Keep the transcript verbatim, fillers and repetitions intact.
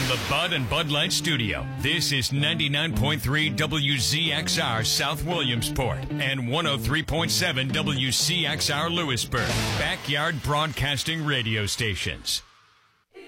the Bud and Bud Light Studio, this is ninety-nine point three W Z X R South Williamsport and one oh three point seven W C X R Lewisburg, Backyard Broadcasting Radio Stations.